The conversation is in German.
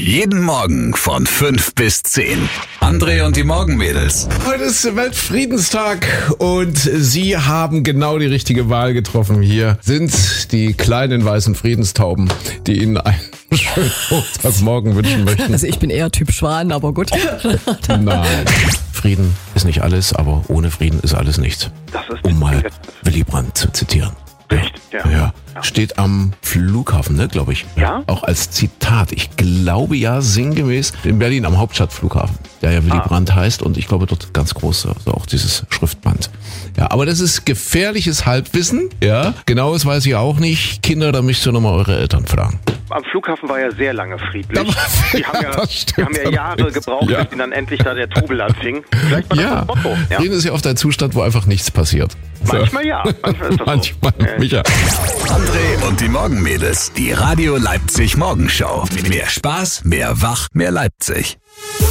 Jeden Morgen von 5 bis 10. André und die Morgenmädels. Heute ist Weltfriedenstag und Sie haben genau die richtige Wahl getroffen. Hier sind die kleinen weißen Friedenstauben, die Ihnen einen schönen Montagmorgen wünschen möchten. Also ich bin eher Typ Schwan, aber gut. Nein. Frieden ist nicht alles, aber ohne Frieden ist alles nichts. Das ist Um mal Willy Brandt zu zitieren. Richtig, Ja. Steht am Flughafen, ne, glaube ich. Ja? Auch als Zitat. Ich glaube ja sinngemäß in Berlin am Hauptstadtflughafen, der ja Willy Brandt heißt und ich glaube dort ganz groß, also auch dieses Schriftband. Ja, aber das ist gefährliches Halbwissen. Ja, genaues weiß ich auch nicht. Kinder, da müsst ihr nochmal eure Eltern fragen. Am Flughafen war ja sehr lange friedlich. Da Die haben ja Jahre allerdings. gebraucht, Ja. bis ihnen dann endlich da der Trubel anfing. Vielleicht war das Ja, das Motto. Ja. Frieden ist ja oft ein Zustand, wo einfach nichts passiert. Manchmal ja. Manchmal ist das Manchmal, so. Micha. André und die Morgenmädels. Die Radio Leipzig Morgenshow. Mehr Spaß, mehr Wach, mehr Leipzig.